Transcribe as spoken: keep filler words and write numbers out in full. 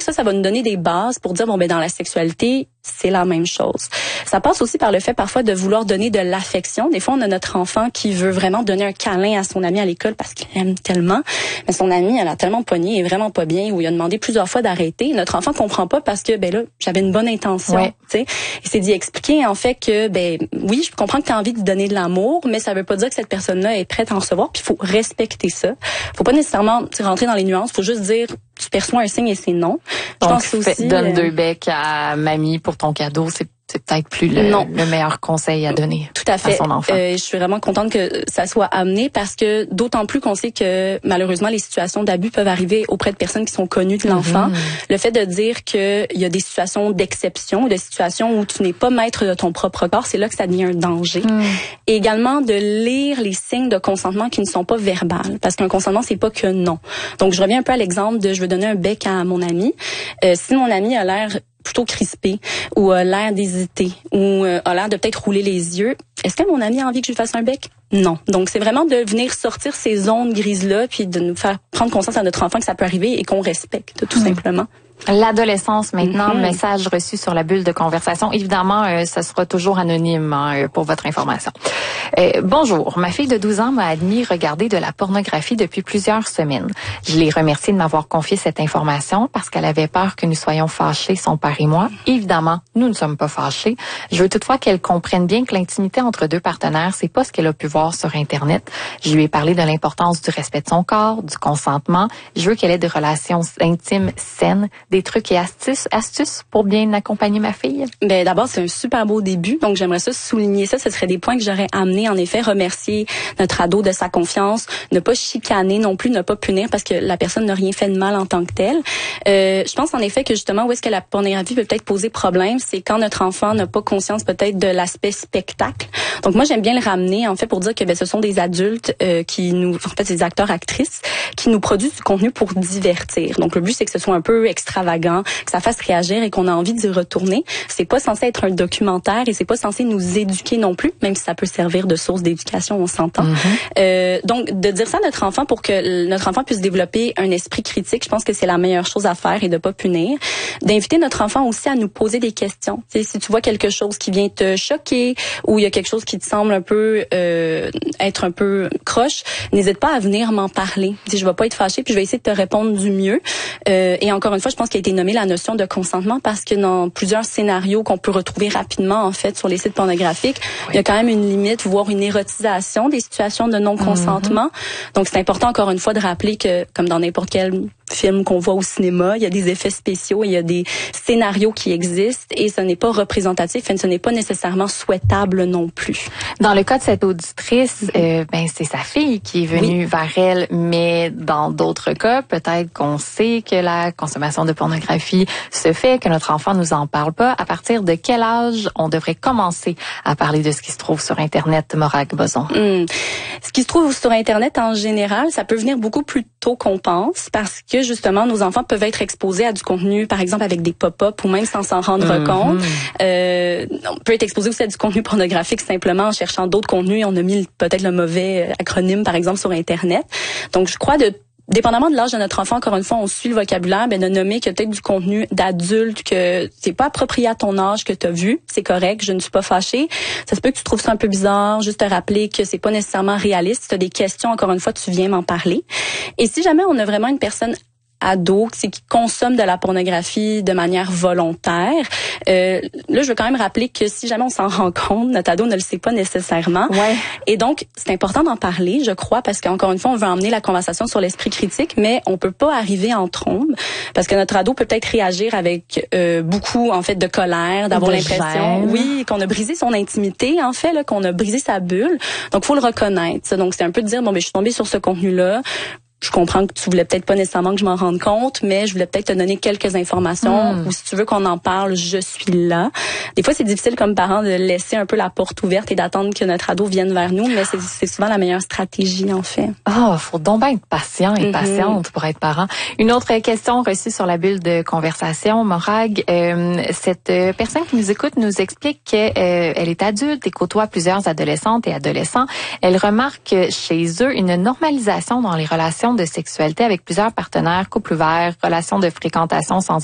donc ça, ça va nous donner des bases pour dire, bon, ben dans la sexualité, c'est la même chose. Ça passe aussi par le fait parfois de vouloir donner de l'affection. Des fois, on a notre enfant qui veut vraiment donner un câlin à son ami à l'école parce qu'il aime tellement, mais son ami, elle a tellement pogné, elle est vraiment pas bien, ou il a demandé plusieurs fois d'arrêter. Notre enfant comprend pas parce que, ben là, j'avais une bonne intention, ouais. tu sais. Il s'est dit expliquer, en fait, que, ben oui, je comprends que tu as envie de donner de l'amour, mais ça veut pas dire que cette personne-là est prête à en recevoir, puis il faut respecter ça. Faut pas nécessairement rentrer dans les nuances, faut juste dire, tu perçois un signe et c'est non. Je Donc, pense aussi, fait, donne euh, deux becs à mamie pour ton cadeau, c'est c'est peut-être plus le, non. le meilleur conseil à donner Tout à fait. à son enfant. Euh, je suis vraiment contente que ça soit amené parce que d'autant plus qu'on sait que malheureusement les situations d'abus peuvent arriver auprès de personnes qui sont connues de l'enfant. Mm-hmm. Le fait de dire que il y a des situations d'exception, des situations où tu n'es pas maître de ton propre corps, c'est là que ça devient un danger. Mm. Et également de lire les signes de consentement qui ne sont pas verbales, parce qu'un consentement c'est pas que non. Donc je reviens un peu à l'exemple de je veux donner un bec à mon ami. Euh, si mon ami a l'air plutôt crispé ou a l'air d'hésiter ou euh, a l'air de peut-être rouler les yeux, est-ce que mon ami a envie que je lui fasse un bec? Non. Donc, c'est vraiment de venir sortir ces zones grises-là puis de nous faire prendre conscience à notre enfant que ça peut arriver et qu'on respecte, tout mmh. simplement. L'adolescence maintenant, mm-hmm. message reçu sur la bulle de conversation. Évidemment, euh, ça sera toujours anonyme hein, pour votre information. Euh, bonjour, ma fille de douze ans m'a admis regarder de la pornographie depuis plusieurs semaines. Je l'ai remerciée de m'avoir confié cette information parce qu'elle avait peur que nous soyons fâchés, son père et moi. Évidemment, nous ne sommes pas fâchés. Je veux toutefois qu'elle comprenne bien que l'intimité entre deux partenaires, c'est pas ce qu'elle a pu voir sur Internet. Je lui ai parlé de l'importance du respect de son corps, du consentement. Je veux qu'elle ait des relations intimes saines, des trucs et astuces, astuces pour bien accompagner ma fille? Ben d'abord, c'est un super beau début. Donc, j'aimerais ça souligner ça. Ce serait des points que j'aurais amenés, en effet, remercier notre ado de sa confiance, ne pas chicaner non plus, ne pas punir parce que la personne n'a rien fait de mal en tant que telle. Euh, je pense en effet que justement, où est-ce que la pornographie peut peut-être poser problème, c'est quand notre enfant n'a pas conscience peut-être de l'aspect spectacle. Donc, moi, j'aime bien le ramener, en fait, pour dire que ben, ce sont des adultes euh, qui nous, en fait, des acteurs, actrices, qui nous produisent du contenu pour divertir. Donc, le but, c'est que ce soit un peu extravagant, que ça fasse réagir et qu'on a envie d'y retourner. C'est pas censé être un documentaire et c'est pas censé nous éduquer non plus, même si ça peut servir de source d'éducation, on s'entend. Mm-hmm. Euh, donc, de dire ça à notre enfant pour que notre enfant puisse développer un esprit critique, je pense que c'est la meilleure chose à faire et de pas punir. D'inviter notre enfant aussi à nous poser des questions. T'sais, si tu vois quelque chose qui vient te choquer ou il y a quelque chose qui te semble un peu euh, être un peu croche, n'hésite pas à venir m'en parler. T'sais, je vais pas être fâchée puis je vais essayer de te répondre du mieux. Euh, et encore une fois, je pense qu'il a été nommé la notion de consentement parce que dans plusieurs scénarios qu'on peut retrouver rapidement en fait sur les sites pornographiques, oui. il y a quand même une limite, voire une érotisation des situations de non-consentement. Mm-hmm. Donc c'est important encore une fois de rappeler que comme dans n'importe quel film qu'on voit au cinéma, il y a des effets spéciaux, il y a des scénarios qui existent et ce n'est pas représentatif et ce n'est pas nécessairement souhaitable non plus. Dans le cas de cette auditrice, mm-hmm. euh, ben c'est sa fille qui est venue oui. vers elle, mais dans d'autres cas, peut-être qu'on sait que la consommation de pornographie se fait, que notre enfant nous en parle pas. À partir de quel âge on devrait commencer à parler de ce qui se trouve sur Internet, Morag Boson? Mm. Ce qui se trouve sur Internet en général, ça peut venir beaucoup plus tôt qu'on pense parce que justement, nos enfants peuvent être exposés à du contenu, par exemple avec des pop-up ou même sans s'en rendre mm-hmm. compte. Euh, on peut être exposé aussi à du contenu pornographique simplement en cherchant d'autres contenus. On a mis peut-être le mauvais acronyme, par exemple, sur Internet. Donc, je crois de dépendamment de l'âge de notre enfant, encore une fois, on suit le vocabulaire, ben de nommer que peut-être du contenu d'adulte, que c'est pas approprié à ton âge que tu as vu, c'est correct, je ne suis pas fâchée. Ça se peut que tu trouves ça un peu bizarre, juste te rappeler que c'est pas nécessairement réaliste. Si tu as des questions, encore une fois, tu viens m'en parler. Et si jamais on a vraiment une personne ado, c'est qui consomme de la pornographie de manière volontaire. Euh, là, je veux quand même rappeler que si jamais on s'en rend compte, notre ado ne le sait pas nécessairement. Ouais. Et donc, c'est important d'en parler, je crois, parce qu'encore une fois, on veut emmener la conversation sur l'esprit critique, mais on peut pas arriver en trombe, parce que notre ado peut peut-être réagir avec euh, beaucoup, en fait, de colère, d'avoir de l'impression, gêne. oui, qu'on a brisé son intimité, en fait, là, qu'on a brisé sa bulle. Donc, faut le reconnaître. Donc, c'est un peu de dire, bon, ben, je suis tombée sur ce contenu-là. Je comprends que tu voulais peut-être pas nécessairement que je m'en rende compte, mais je voulais peut-être te donner quelques informations mmh. ou si tu veux qu'on en parle, je suis là. Des fois, c'est difficile comme parent de laisser un peu la porte ouverte et d'attendre que notre ado vienne vers nous, mais c'est, c'est souvent la meilleure stratégie, en fait. Ah, oh, faut donc bien être patient et mmh. patiente pour être parent. Une autre question reçue sur la bulle de conversation, Morag. Euh, cette personne qui nous écoute nous explique qu'elle euh, est adulte et côtoie plusieurs adolescentes et adolescents. Elle remarque chez eux une normalisation dans les relations de sexualité avec plusieurs partenaires, couples ouverts, relations de fréquentation sans